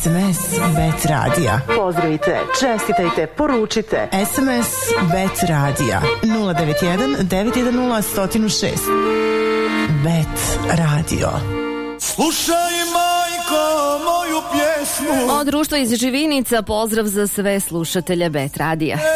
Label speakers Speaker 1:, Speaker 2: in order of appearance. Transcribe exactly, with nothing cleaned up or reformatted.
Speaker 1: S M S Bet Radija.
Speaker 2: Pozdravite, čestitajte, poručite.
Speaker 1: S M S Bet Radija nula devet jedan devet jedan nula jedan nula šest. Bet Radio.
Speaker 3: Slušaj majko moju pjesmu.
Speaker 4: Od društva iz Živinica pozdrav za sve slušatelje Bet Radija.